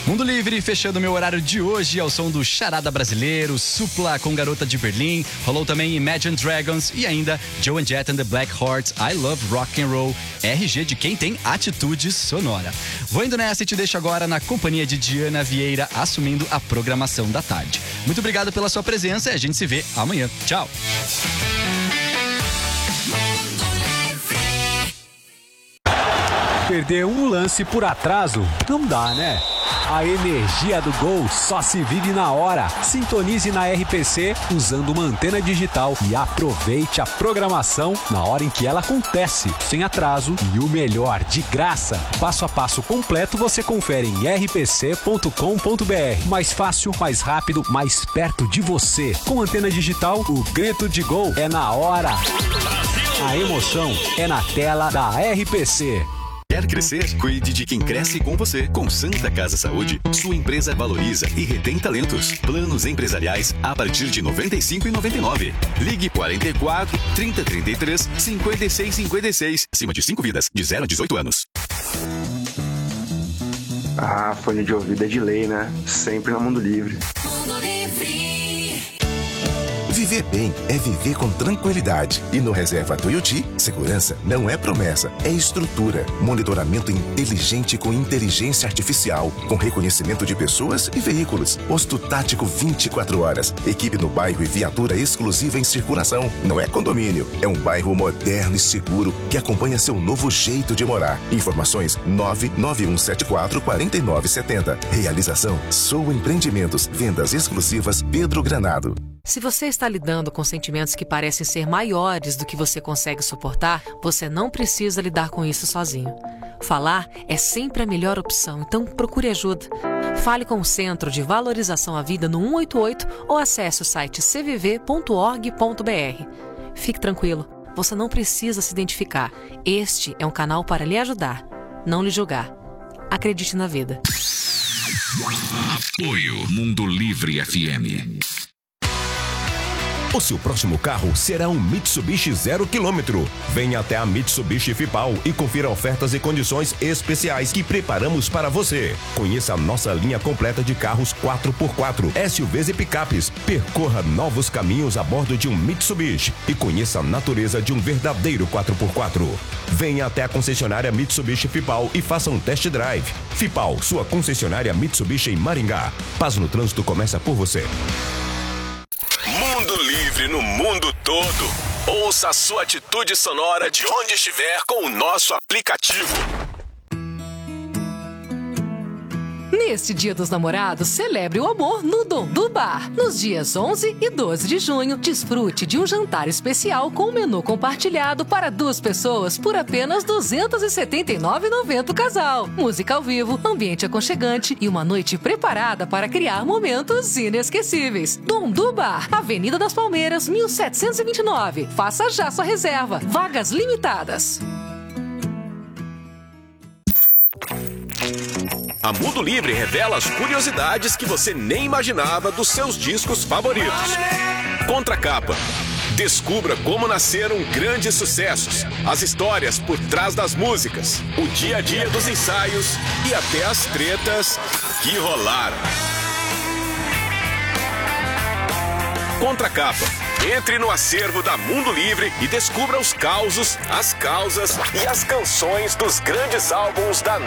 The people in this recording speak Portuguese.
Mundo Livre, fechando meu horário de hoje ao som do Charada Brasileiro, Supla com Garota de Berlim, rolou também Imagine Dragons e ainda Joe and Jett and the Black Hearts, I Love Rock and Roll, RG de quem tem atitude sonora. Vou indo nessa e te deixo agora na companhia de Diana Vieira, assumindo a programação da tarde. Muito obrigado pela sua presença e a gente se vê amanhã. Tchau! Perder um lance por atraso não dá, né? A energia do gol só se vive na hora. Sintonize na RPC usando uma antena digital e aproveite a programação na hora em que ela acontece, sem atraso e o melhor, de graça. Passo a passo completo você confere em rpc.com.br. Mais fácil, mais rápido, mais perto de você. Com antena digital, o grito de gol é na hora. A emoção é na tela da RPC. Quer crescer? Cuide de quem cresce com você. Com Santa Casa Saúde, sua empresa valoriza e retém talentos. Planos empresariais a partir de R$ 95,99. Ligue 44 3033 5656. Acima de 5 vidas, de 0 a 18 anos. Ah, fone de ouvido é de lei, né? Sempre na Mundo Livre. Mundo Livre. Viver bem é viver com tranquilidade. E no Reserva Tuiuti, segurança não é promessa, é estrutura. Monitoramento inteligente com inteligência artificial, com reconhecimento de pessoas e veículos. Posto tático 24 horas. Equipe no bairro e viatura exclusiva em circulação. Não é condomínio, é um bairro moderno e seguro que acompanha seu novo jeito de morar. Informações 991744970. Realização Sou Empreendimentos. Vendas exclusivas Pedro Granado. Se você está lidando com sentimentos que parecem ser maiores do que você consegue suportar, você não precisa lidar com isso sozinho. Falar é sempre a melhor opção, então procure ajuda. Fale com o Centro de Valorização à Vida no 188 ou acesse o site cvv.org.br. Fique tranquilo, você não precisa se identificar. Este é um canal para lhe ajudar, não lhe julgar. Acredite na vida. Apoio Mundo Livre FM. O seu próximo carro será um Mitsubishi 0 km. Venha até a Mitsubishi Fipal e confira ofertas e condições especiais que preparamos para você. Conheça a nossa linha completa de carros 4x4, SUVs e picapes. Percorra novos caminhos a bordo de um Mitsubishi e conheça a natureza de um verdadeiro 4x4. Venha até a concessionária Mitsubishi Fipal e faça um test drive. Fipal, sua concessionária Mitsubishi em Maringá. Paz no trânsito começa por você. Mundo Livre no mundo todo. Ouça a sua atitude sonora de onde estiver com o nosso aplicativo. Neste Dia dos Namorados, celebre o amor no Dom do Bar. Nos dias 11 e 12 de junho, desfrute de um jantar especial com menu compartilhado para 2 pessoas por apenas R$ 279,90 o casal. Música ao vivo, ambiente aconchegante e uma noite preparada para criar momentos inesquecíveis. Dom do Bar, Avenida das Palmeiras, 1729. Faça já sua reserva. Vagas limitadas. A Mundo Livre revela as curiosidades que você nem imaginava dos seus discos favoritos. Contracapa. Descubra como nasceram grandes sucessos, as histórias por trás das músicas, o dia a dia dos ensaios e até as tretas que rolaram. Contracapa. Entre no acervo da Mundo Livre e descubra os causos, as causas e as canções dos grandes álbuns da